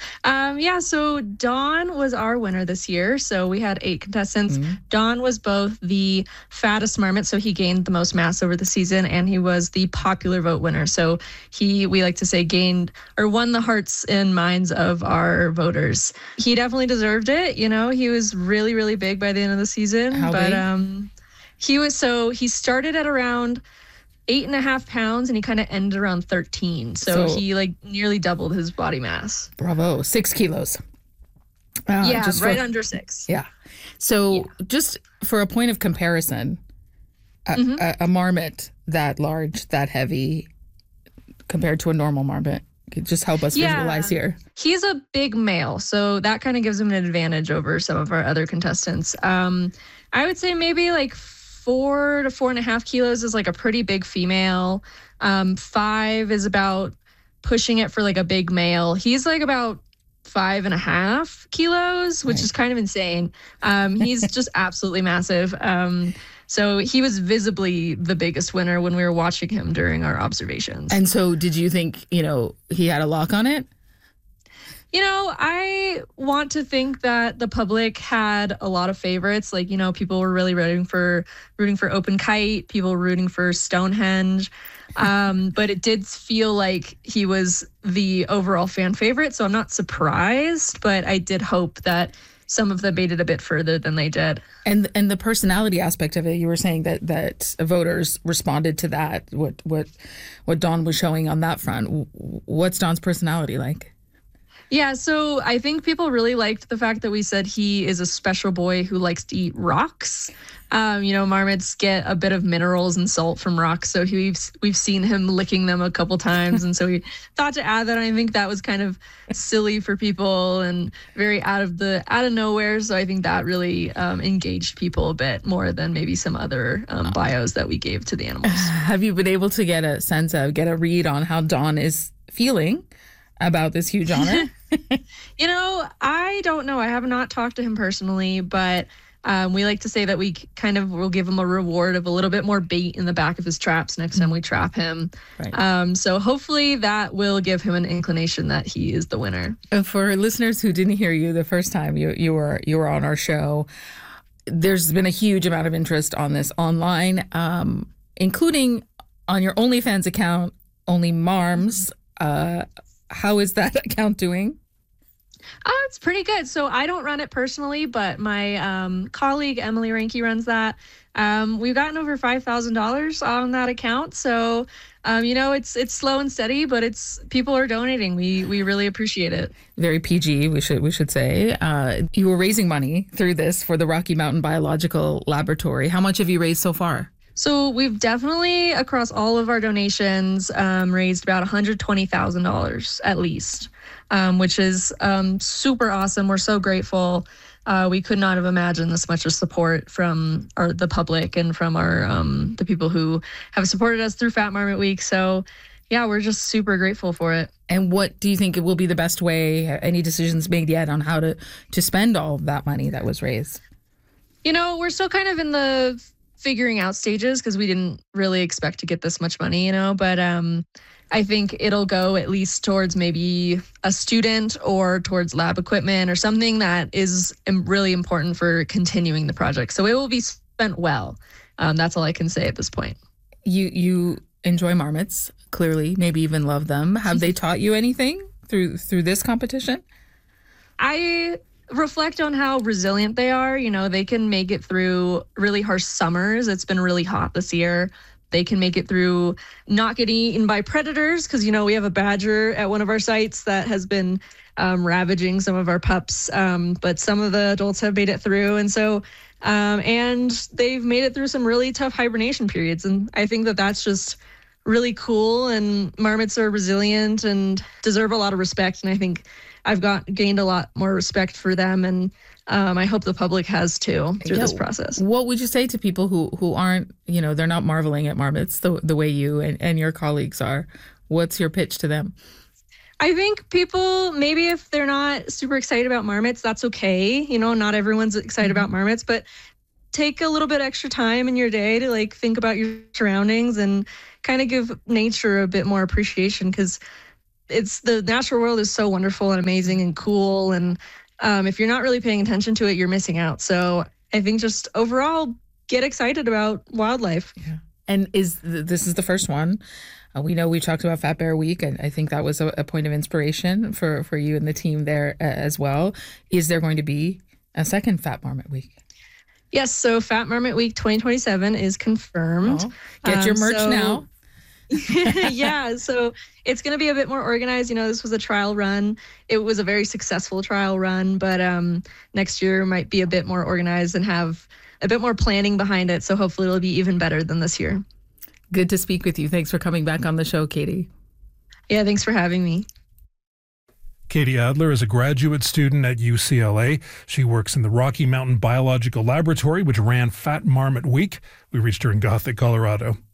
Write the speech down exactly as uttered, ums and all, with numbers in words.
Um, yeah, so Dawn was our winner this year. So we had eight contestants. Mm-hmm. Dawn was both the fattest marmot, so he gained the most mass over the season, and he was the popular vote winner. So he, we like to say, gained or won the hearts and minds of our voters. He definitely deserved it. You know, he was really, really big by the end of the season. How but big? um, he was so he started at around eight and a half pounds and he kind of ended around thirteen. So, So- he like nearly doubled his body mass. Bravo. Six kilos. Uh, yeah, just right for- under six. Yeah. So just for a point of comparison, a, Mhm. a, a marmot that large, that heavy, compared to a normal marmot, could just help us Yeah. visualize here. He's a big male, so that kind of gives him an advantage over some of our other contestants. Um, I would say maybe like four to four and a half kilos is like a pretty big female. Um, five is about pushing it for like a big male. He's like about five and a half kilos, which Right. is kind of insane. Um, he's just absolutely massive. Um, so he was visibly the biggest winner when we were watching him during our observations. And so did you think, you know, he had a lock on it? You know, I want to think that the public had a lot of favorites. Like, you know, people were really rooting for rooting for Open Kite, people were rooting for Stonehenge. Um, but it did feel like he was the overall fan favorite. So I'm not surprised, but I did hope that some of them made it a bit further than they did. And and the personality aspect of it, you were saying that that voters responded to that. What what what Dawn was showing on that front. W- What's Dawn's personality like? Yeah, so I think people really liked the fact that we said he is a special boy who likes to eat rocks. Um, you know, marmots get a bit of minerals and salt from rocks, so he, we've we've seen him licking them a couple times, and so we thought to add that. And I think that was kind of silly for people and very out of the out of nowhere. So I think that really um, engaged people a bit more than maybe some other um, bios that we gave to the animals. Have you been able to get a sense of, get a read on how Dawn is feeling about this huge honor? You know, I don't know. I have not talked to him personally, but um, we like to say that we kind of will give him a reward of a little bit more bait in the back of his traps next time we trap him. Right. Um, so hopefully that will give him an inclination that he is the winner. And for listeners who didn't hear you the first time you you were you were on our show, there's been a huge amount of interest on this online, um, including on your OnlyFans account, Only Marms. Uh, how is that account doing? Oh, it's pretty good. So I don't run it personally, but my um, colleague Emily Ranke runs that. Um, we've gotten over five thousand dollars on that account. So, um, you know, it's it's slow and steady, but it's people are donating. We we really appreciate it. Very P G, we should we should say. Uh, you were raising money through this for the Rocky Mountain Biological Laboratory. How much have you raised so far? So we've definitely, across all of our donations, um, raised about one hundred twenty thousand dollars at least, um, which is um, super awesome. We're so grateful. Uh, we could not have imagined this much of support from our, the public and from our um, the people who have supported us through Fat Marmot Week. So, yeah, we're just super grateful for it. And what do you think it will be the best way? Any decisions made yet on how to, to spend all of that money that was raised? You know, we're still kind of in the figuring out stages because we didn't really expect to get this much money, you know, but um, I think it'll go at least towards maybe a student or towards lab equipment or something that is im- really important for continuing the project. So it will be spent well. Um, that's all I can say at this point. You you enjoy marmots, clearly, maybe even love them. Have they taught you anything through through this competition? I reflect on how resilient they are. You know, they can make it through really harsh summers. It's been really hot this year. They can make it through not getting eaten by predators because, you know, we have a badger at one of our sites that has been um, ravaging some of our pups. Um, but some of the adults have made it through. And so, um, and they've made it through some really tough hibernation periods. And I think that that's just really cool. And marmots are resilient and deserve a lot of respect. And I think I've got gained a lot more respect for them, and um, I hope the public has too through Yeah. this process. What would you say to people who, who aren't, you know, they're not marveling at marmots the, the way you and, and your colleagues are? What's your pitch to them? I think people, maybe if they're not super excited about marmots, that's okay. You know, not everyone's excited Mm-hmm. about marmots, but take a little bit extra time in your day to like think about your surroundings and kind of give nature a bit more appreciation because it's the natural world is so wonderful and amazing and cool. And um, if you're not really paying attention to it, you're missing out. So I think just overall, get excited about wildlife. Yeah. And is this is the first one? Uh, we know we talked about Fat Bear Week, and I think that was a, a point of inspiration for, for you and the team there uh, as well. Is there going to be a second Fat Marmot Week? Yes. So Fat Marmot Week twenty twenty-seven is confirmed. Oh, get your um, merch so, now. Yeah. So it's going to be a bit more organized. You know, this was a trial run. It was a very successful trial run, but um, next year might be a bit more organized and have a bit more planning behind it. So hopefully it'll be even better than this year. Good to speak with you. Thanks for coming back on the show, Katie. Yeah, thanks for having me. Katie Adler is a graduate student at U C L A. She works in the Rocky Mountain Biological Laboratory, which ran Fat Marmot Week. We reached her in Gothic, Colorado.